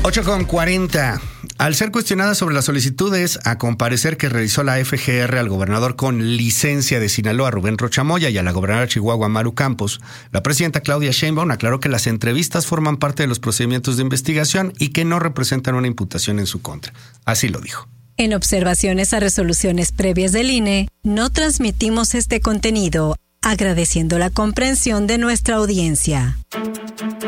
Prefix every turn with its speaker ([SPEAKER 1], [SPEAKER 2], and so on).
[SPEAKER 1] 8:40. Al ser cuestionada sobre las solicitudes a comparecer que realizó la FGR al gobernador con licencia de Sinaloa, Rubén Rocha Moya, y a la gobernadora de Chihuahua, Maru Campos, la presidenta Claudia Sheinbaum aclaró que las entrevistas forman parte de los procedimientos de investigación y que no representan una imputación en su contra. Así lo dijo.
[SPEAKER 2] En observaciones a resoluciones previas del INE, no transmitimos este contenido, agradeciendo la comprensión de nuestra audiencia.